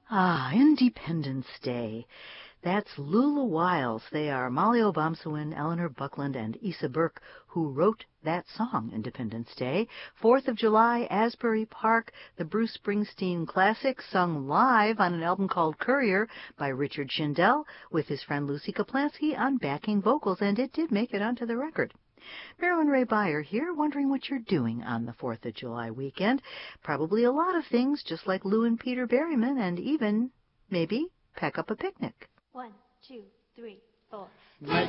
Ah, Independence Day. That's Lula Wiles. They are Molly Obamsawin, Eleanor Buckland, and Issa Burke, who wrote that song, Independence Day. 4th of July, Asbury Park, the Bruce Springsteen classic, sung live on an album called Courier by Richard Shindell with his friend Lucy Kaplansky on backing vocals, and it did make it onto the record. Marilyn Ray Beyer here, wondering what you're doing on the 4th of July weekend. Probably a lot of things, just like Lou and Peter Berryman, and even, maybe, pack up a picnic. 1, 2, 3, 4.